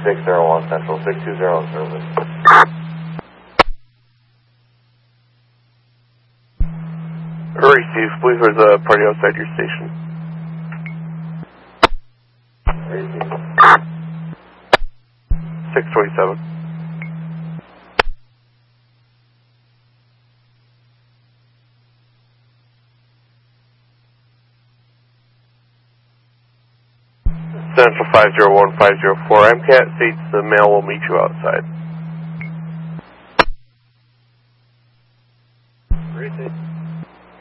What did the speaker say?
601 Central, 620 on service. Receive, please, there's a party outside your station. Receive. 627. Central 501-504, MCAT states the male will meet you outside.